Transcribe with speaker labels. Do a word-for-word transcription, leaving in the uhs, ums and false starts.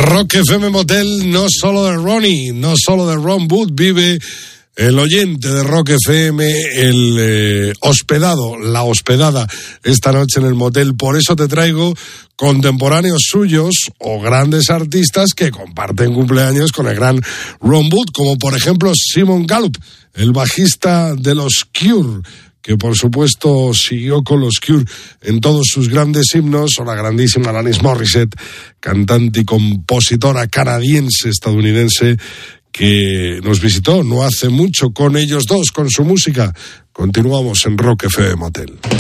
Speaker 1: Rock F M Motel, no solo de Ronnie, no solo de Ron Wood, vive el oyente de Rock F M, el eh, hospedado, la hospedada esta noche en el motel. Por eso te traigo contemporáneos suyos o grandes artistas que comparten cumpleaños con el gran Ron Wood, como por ejemplo Simon Gallup, el bajista de los Cure, que por supuesto siguió con los Cure en todos sus grandes himnos, o la grandísima Alanis Morissette, cantante y compositora canadiense-estadounidense, que nos visitó no hace mucho con ellos dos, con su música. Continuamos en Rock F M Motel.